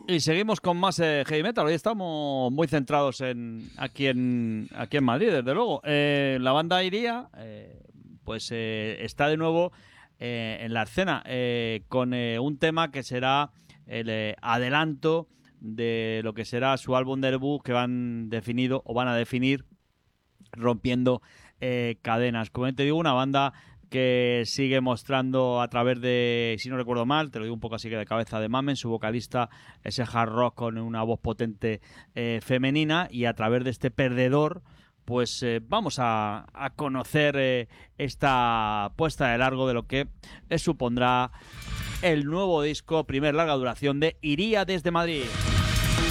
Y seguimos con más heavy metal. Hoy estamos muy centrados aquí en Madrid, desde luego. La banda Iría está de nuevo en la escena con un tema que será el adelanto de lo que será su álbum de debut que van a definir Rompiendo Cadenas. Como te digo, una banda que sigue mostrando a través de, si no recuerdo mal, te lo digo un poco así que de cabeza de Mamen, su vocalista, ese hard rock con una voz potente femenina, y a través de este perdedor pues vamos a conocer esta puesta de largo de lo que supondrá el nuevo disco, primer larga duración de Iría desde Madrid.